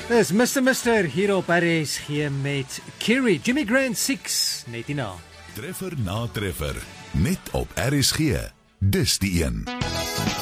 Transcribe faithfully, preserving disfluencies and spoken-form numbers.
Dis mister Mister hier op R S G met Kerry, Jimmy Grant six, net hierna. Treffer na treffer, net op R S G. Dis die een.